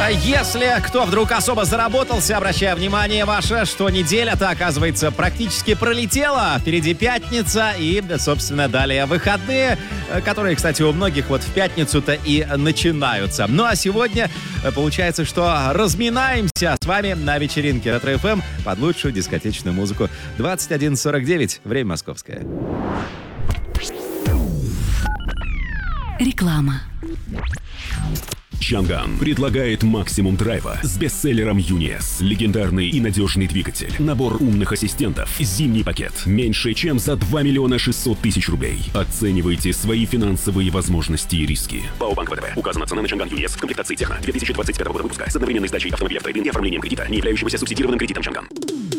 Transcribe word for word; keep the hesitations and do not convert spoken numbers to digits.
Если кто вдруг особо заработался, обращаю внимание ваше, что неделя-то, оказывается, практически пролетела. Впереди пятница и, собственно, далее выходные, которые, кстати, у многих вот в пятницу-то и начинаются. Ну а сегодня получается, что разминаемся с вами на вечеринке Ретро-эф эм под лучшую дискотечную музыку. двадцать один сорок девять, время московское. Реклама. Чанган предлагает максимум драйва с бестселлером ЮНИЭС. Легендарный и надежный двигатель. Набор умных ассистентов. Зимний пакет. Меньше, чем за два миллиона шестьсот тысяч рублей. Оценивайте свои финансовые возможности и риски. ПАО Банк ВТБ. Указана цена на Чанган ЮНИЭС в комплектации Техно две тысячи двадцать пятого года выпуска с одновременной сдачей автомобиля в трейд-ин и оформлением кредита, не являющегося субсидированным кредитом Чанган.